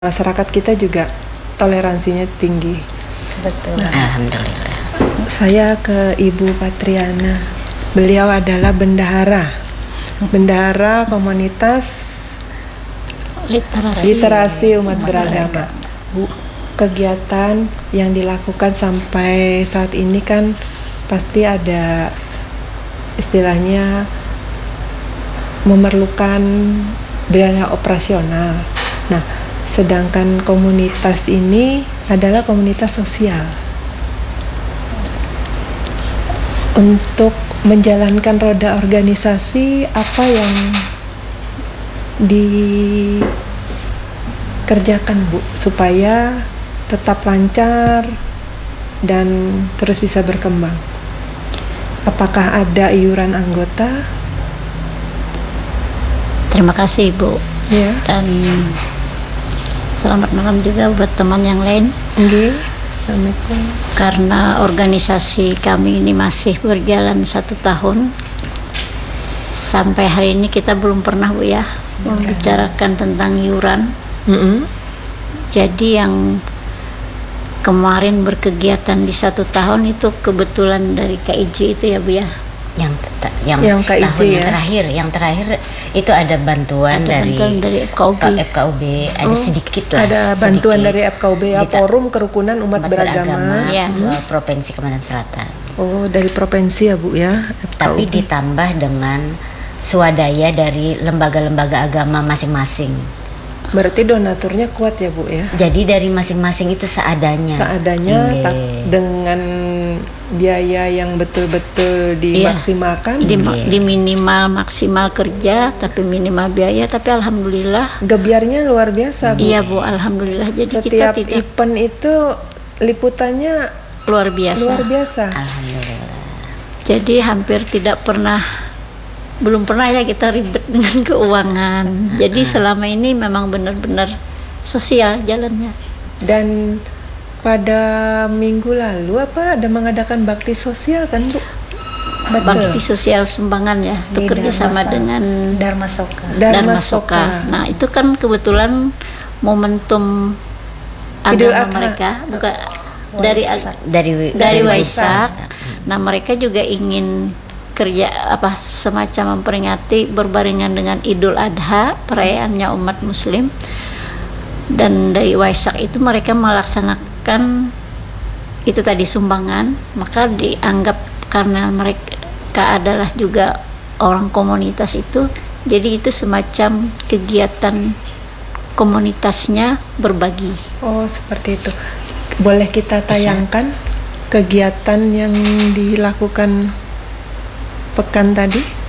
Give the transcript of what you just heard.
Masyarakat kita juga toleransinya tinggi. Betul. Alhamdulillah. Saya ke Ibu Patriana. Beliau adalah bendahara komunitas literasi umat beragama. Bu, kegiatan yang dilakukan sampai saat ini kan pasti ada istilahnya memerlukan biaya operasional. Nah, sedangkan komunitas ini adalah komunitas sosial. Untuk menjalankan roda organisasi, apa yang dikerjakan, Bu, supaya tetap lancar dan terus bisa berkembang? Apakah ada iuran anggota? Terima kasih, Bu. Ya. Dan selamat malam juga buat teman yang lain. Oke. Assalamualaikum. Karena organisasi kami ini masih berjalan 1 tahun, sampai hari ini kita belum pernah, Bu, ya, membicarakan tentang iuran. Jadi yang kemarin berkegiatan di 1 tahun itu kebetulan dari KIJ itu ya, Bu, ya. Yang KIJ tahun ya? yang terakhir itu ada bantuan dari FKUB, ada sedikit lah. Ada bantuan sedikit. dari FKUB ya, Forum Kerukunan Umat Beragama. Ya. Provinsi Kalimantan Selatan. Oh, dari provinsi ya, Bu, ya, FKUB. Tapi ditambah dengan swadaya dari lembaga-lembaga agama masing-masing. Berarti donaturnya kuat ya, Bu, ya? Jadi dari masing-masing itu seadanya. Seadanya dengan biaya yang betul-betul dimaksimalkan. Di minimal maksimal kerja, tapi minimal biaya. Tapi alhamdulillah Gebiarnya luar biasa, Bu. Iya, Bu, alhamdulillah. Jadi Setiap kita tidak event itu liputannya luar biasa. Alhamdulillah. Jadi hampir belum pernah ya kita ribet dengan keuangan. Jadi selama ini memang benar-benar sosial jalannya. Dan pada minggu lalu ada mengadakan bakti sosial kan, Bu? Betul. Bakti sosial sumbangan ya, itu kerjasama dengan Dharma Soka. Nah, itu kan kebetulan momentum Idul agama Adha. mereka, bukan Dari Waisak. Nah, mereka juga ingin semacam memperingati berbarengan dengan Idul Adha, perayaannya umat Muslim. Dan dari Waisak itu mereka melaksanakan itu tadi sumbangan, maka dianggap karena mereka adalah juga orang komunitas itu, jadi itu semacam kegiatan komunitasnya berbagi. Oh, seperti itu. Boleh kita tayangkan kegiatan yang dilakukan pekan tadi?